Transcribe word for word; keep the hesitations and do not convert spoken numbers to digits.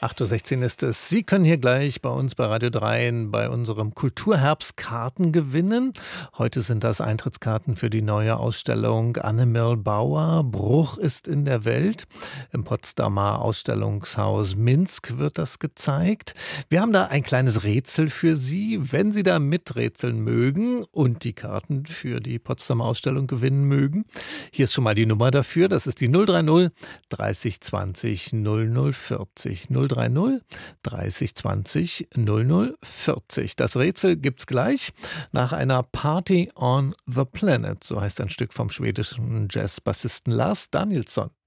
acht Uhr sechzehn ist es. Sie können hier gleich bei uns bei Radio Dreien bei unserem Kulturherbst Karten gewinnen. Heute sind das Eintrittskarten für die neue Ausstellung Anne-Merle Bauer „Bruch ist in der Welt". Im Potsdamer Ausstellungshaus Minsk wird das gezeigt. Wir haben da ein kleines Rätsel für Sie. Wenn Sie da miträtseln mögen und die Karten für die Potsdamer Ausstellung gewinnen mögen, hier ist schon mal die Nummer dafür. Das ist die null drei null dreißig zwanzig null null vierzig. null drei null dreißig zwanzig null null vierzig. Das Rätsel gibt's gleich nach einer Party on the Planet. So heißt ein Stück vom schwedischen Jazzbassisten Lars Danielsson.